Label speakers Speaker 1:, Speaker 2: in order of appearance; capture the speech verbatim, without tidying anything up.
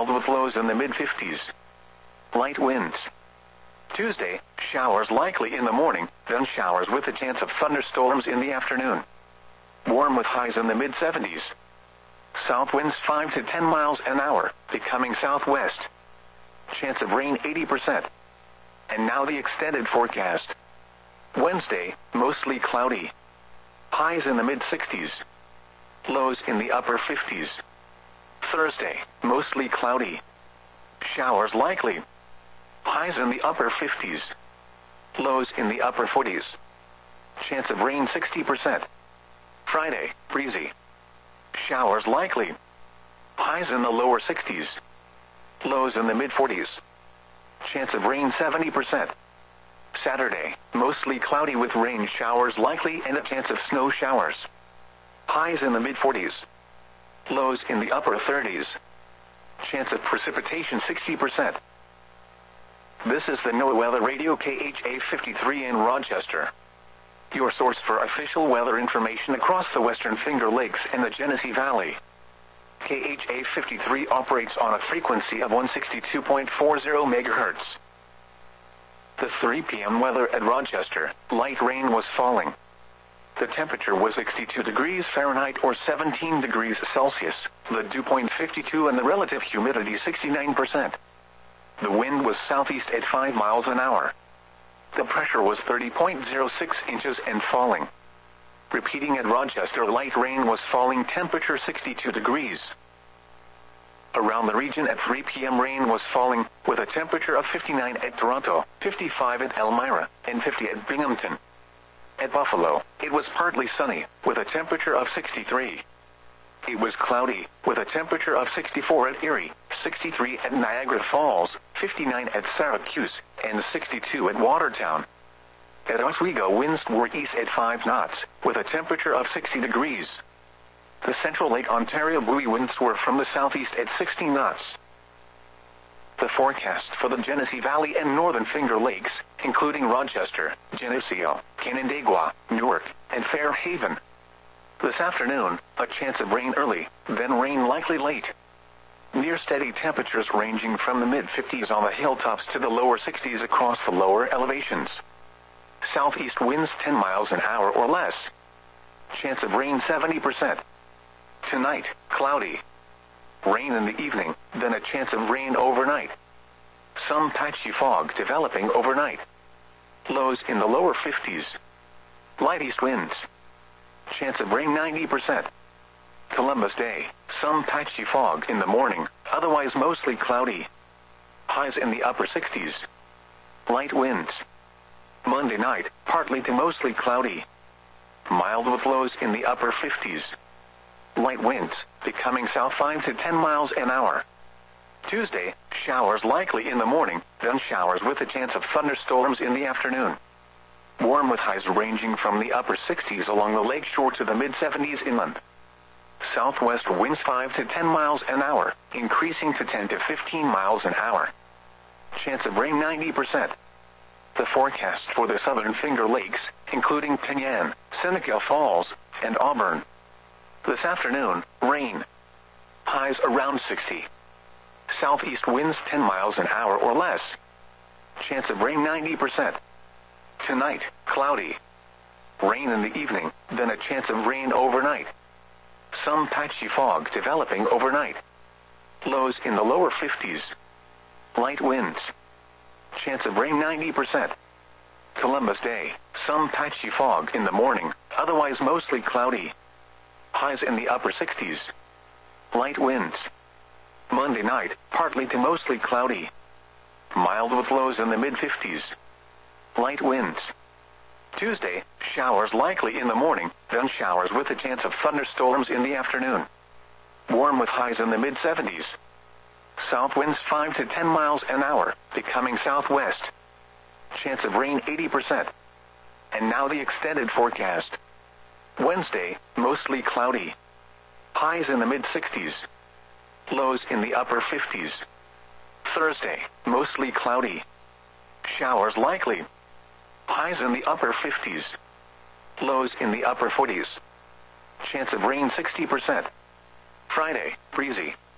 Speaker 1: mild with lows in the mid fifties. Light winds. Tuesday, showers likely in the morning, then showers with a chance of thunderstorms in the afternoon. Warm with highs in the mid seventies. South winds five to ten miles an hour, becoming southwest. Chance of rain eighty percent. And now the extended forecast. Wednesday, mostly cloudy. Highs in the mid sixties. Lows in the upper fifties. Thursday, mostly cloudy. Showers likely. Highs in the upper fifties. Lows in the upper forties. Chance of rain sixty percent. Friday, breezy. Showers likely. Highs in the lower sixties. Lows in the mid forties. Chance of rain seventy percent. Saturday, mostly cloudy with rain showers likely and a chance of snow showers. Highs in the mid forties. Lows in the upper thirties. Chance of precipitation sixty percent. This is the NOAA Weather Radio K H A fifty-three in Rochester. Your source for official weather information across the Western Finger Lakes and the Genesee Valley. K H A fifty-three operates on a frequency of one sixty-two point four zero megahertz. The three p m weather at Rochester, light rain was falling. The temperature was sixty-two degrees Fahrenheit or seventeen degrees Celsius, the dew point fifty-two and the relative humidity sixty-nine percent. The wind was southeast at five miles an hour. The pressure was thirty point zero six inches and falling. Repeating at Rochester, light rain was falling, temperature sixty-two degrees. Around the region at three p m rain was falling, with a temperature of fifty-nine at Toronto, fifty-five at Elmira, and fifty at Binghamton. At Buffalo, it was partly sunny, with a temperature of sixty-three. It was cloudy, with a temperature of sixty-four at Erie, sixty-three at Niagara Falls, fifty-nine at Syracuse, and sixty-two at Watertown. At Oswego, winds were east at five knots, with a temperature of sixty degrees. The Central Lake Ontario buoy winds were from the southeast at sixty knots. The forecast for the Genesee Valley and Northern Finger Lakes, including Rochester, Geneseo, Canandaigua, Newark, and Fairhaven. This afternoon, a chance of rain early, then rain likely late. Near steady temperatures ranging from the mid fifties on the hilltops to the lower sixties across the lower elevations. Southeast winds ten miles an hour or less. Chance of rain seventy percent. Tonight, cloudy. Rain in the evening, then a chance of rain overnight. Some patchy fog developing overnight. Lows in the lower fifties. Light east winds. Chance of rain ninety percent. Columbus Day, some patchy fog in the morning, otherwise mostly cloudy. Highs in the upper sixties. Light winds. Monday night, partly to mostly cloudy. Mild with lows in the upper fifties. Light winds, becoming south five to ten miles an hour. Tuesday, showers likely in the morning, then showers with a chance of thunderstorms in the afternoon. Warm with highs ranging from the upper sixties along the lake shore to the mid seventies inland. Southwest winds five to ten miles an hour, increasing to ten to fifteen miles an hour. Chance of rain ninety percent. The forecast for the Southern Finger Lakes, including Penyan, Seneca Falls, and Auburn. This afternoon, rain. Highs around sixty. Southeast winds ten miles an hour or less. Chance of rain ninety percent. Tonight, cloudy. Rain in the evening, then a chance of rain overnight. Some patchy fog developing overnight. Lows in the lower fifties. Light winds. Chance of rain ninety percent. Columbus Day, some patchy fog in the morning, otherwise mostly cloudy. Highs in the upper sixties. Light winds. Monday night, partly to mostly cloudy. Mild with lows in the mid fifties. Light winds. Tuesday, showers likely in the morning, then showers with a chance of thunderstorms in the afternoon. Warm with highs in the mid seventies. South winds five to ten miles an hour, becoming southwest. Chance of rain eighty percent. And now the extended forecast. Wednesday, mostly cloudy. Highs in the mid sixties. Lows in the upper fifties. Thursday, mostly cloudy. Showers likely. Highs in the upper fifties. Lows in the upper forties. Chance of rain sixty percent. Friday, breezy.